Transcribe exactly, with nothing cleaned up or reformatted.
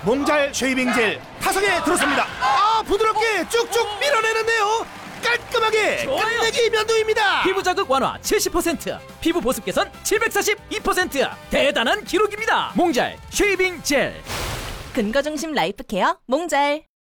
몽잘 쉐이빙 젤 타석에 들었습니다. 아, 부드럽게 쭉쭉 밀어내는데요. 깔끔하게 끝내기 면도입니다. 피부 자극 완화 칠십 퍼센트, 피부 보습 개선 칠백사십이 퍼센트. 대단한 기록입니다. 몽잘 쉐이빙 젤. 근거 중심 라이프 케어 몽잘.